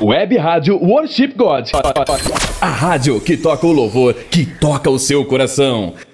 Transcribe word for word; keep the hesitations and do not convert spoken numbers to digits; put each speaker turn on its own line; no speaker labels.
Web Rádio Worship God. A rádio que toca o louvor, que toca o seu coração.